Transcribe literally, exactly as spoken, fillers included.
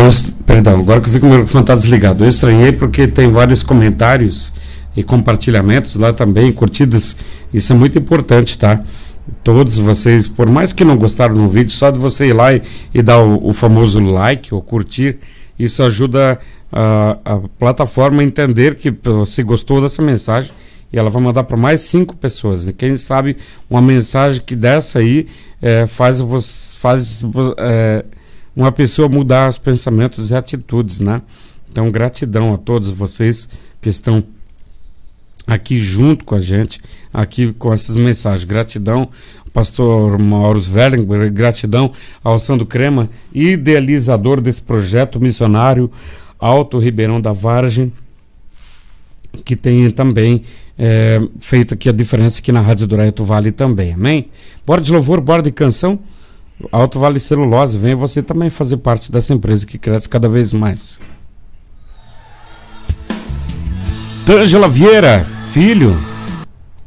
est... Perdão, agora que eu vi que o meu microfone está desligado. Eu estranhei porque tem vários comentários e compartilhamentos lá também, curtidas. Isso é muito importante, tá? Todos vocês, por mais que não gostaram do vídeo, só de você ir lá e, e dar o, o famoso like ou curtir, isso ajuda a, a plataforma a entender que você gostou dessa mensagem e ela vai mandar para mais cinco pessoas. E quem sabe uma mensagem que dessa aí é, faz, você, faz é, uma pessoa mudar os pensamentos e atitudes, né? Então, gratidão a todos vocês que estão aqui junto com a gente, aqui com essas mensagens. Gratidão, pastor Mauro Sverling, gratidão ao Sandro Crema, idealizador desse projeto missionário Alto Ribeirão da Vargem, que tem também é, feito aqui a diferença aqui na Rádio do Alto Vale também, amém? Bora de louvor, bora de canção. Alto Vale Celulose, venha você também fazer parte dessa empresa que cresce cada vez mais. Tângela Vieira, filho,